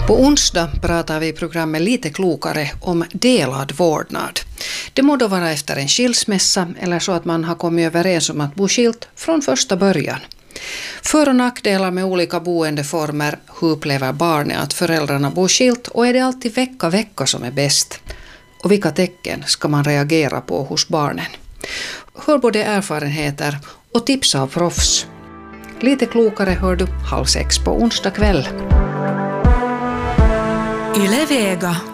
På onsdag pratar vi i programmet Lite klokare om delad vårdnad. Det må då vara efter en skilsmässa eller så att man har kommit överens om att bo skilt från första början. För- och nackdelar med olika boendeformer, hur upplever barnet att föräldrarna bor skilt och är det alltid vecka som är bäst? Och vilka tecken ska man reagera på hos barnen? Hör både erfarenheter och tips av proffs. Lite klokare hör du 5:30 på onsdag kväll. Yle Vega.